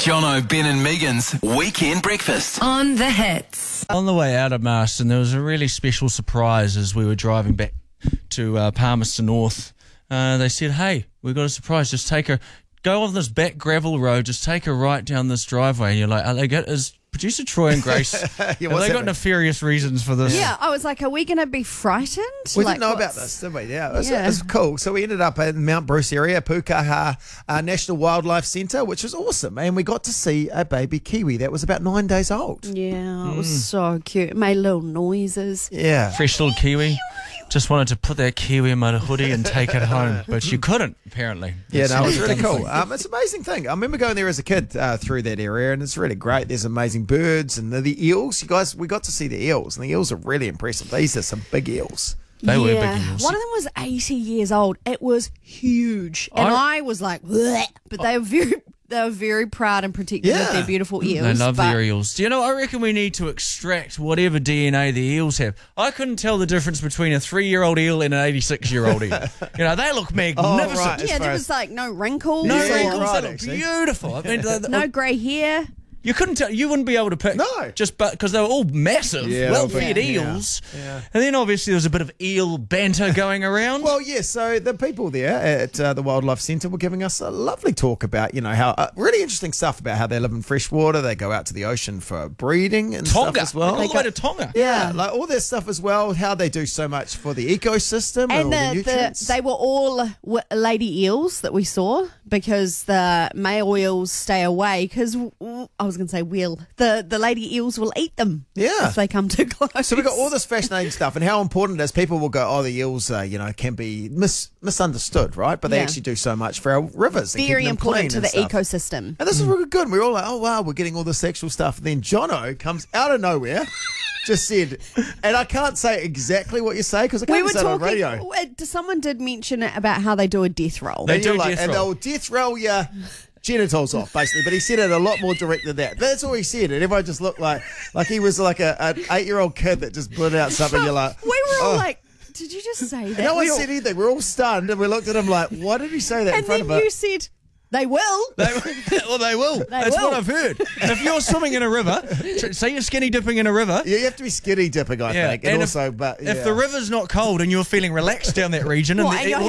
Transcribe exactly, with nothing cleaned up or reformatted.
Jono, Ben and Megan's Weekend Breakfast. On the hits. On the way out of Marston, there was a really special surprise as we were driving back to uh, Palmerston North. Uh, they said, hey, we've got a surprise. Just take her, go on this back gravel road, just take her right down this driveway. And you're like, are they got, is producer Troy and Grace, Yeah, have what's they got happening? nefarious reasons for this? Yeah, I was like, are we going to be frightened? We like, didn't know about what's- this, did we? Yeah, it was, Yeah. it was cool. So we ended up in Mount Bruce area, Pukaha uh, National Wildlife Centre, which was awesome. And we got to see a baby kiwi that was about nine days old. Yeah, it was so cute. It made little noises. Yeah. Fresh little kiwi. Just wanted to put that kiwi in my hoodie and take it home, but you couldn't, apparently. Yeah, no, it was It's really a dumb cool. thing. Um, it's an amazing thing. I remember going there as a kid uh, through that area, and it's really great. There's amazing birds and the, the eels. You guys, we got to see the eels, and the eels are really impressive. These are some big eels. They were yeah. big eels. One of them was eighty years old. It was huge. And I- I, was like, bleh, but they were very they were very proud and protective Yeah. of their beautiful eels. They love but their eels. Do you know, I reckon we need to extract whatever D N A the eels have. I couldn't tell the difference between a three-year-old eel and an eighty-six-year-old eel. You know, they look magnificent. right. Yeah, as there far was like no wrinkles. No Yeah, or wrinkles, right, they look actually. beautiful. I mean, the- the- no grey hair. you couldn't tell, you wouldn't be able to pick. No. Just because they were all massive, Yeah, well-fed big, yeah. eels. Yeah. And then obviously there was a bit of eel banter going around. Well, yeah, so the people there at uh, the Wildlife Centre were giving us a lovely talk about, you know, how uh, really interesting stuff about how they live in freshwater. They go out to the ocean for breeding and Tonga. stuff as well. All the way to Tonga. Yeah, like all their stuff as well, how they do so much for the ecosystem and, And all the, the, the, nutrients. they were all w- lady eels that we saw because the male eels stay away because I was going to say will. The, the lady eels will eat them Yeah. if they come too close. So we got all this fascinating stuff and how important it is. People will go, oh, the eels, uh, you know, can be mis- misunderstood, right? But they Yeah. actually do so much for our rivers. And Very keeping them important to clean the and stuff. ecosystem. And this is really good. And we we're all like, oh, wow, we're getting all the sexual stuff. And then Jono comes out of nowhere, just said, and I can't say exactly what you say because I can't We were say it on talking. radio. uh, Someone did mention it about how they do a death roll. They And, you're do like, death and roll. they'll death roll your genitals off, basically. But he said it a lot more direct than that. That's all he said. And everyone just looked like like he was like a, an eight-year-old kid that just blurted out something. You're like, we were all oh. like, "Did you just say that?" No one We all- said anything. We're all stunned, and we looked at him like, "Why did he say that in And front then of us?" you said, "They will." They, well, they will. That's will. what I've heard. If you're swimming in a river, tr- say you're skinny dipping in a river. Yeah, you have to be skinny dipping, I Yeah, think, and, and also, if, but if yeah. the river's not cold and you're feeling relaxed down that region, What, and and the, you're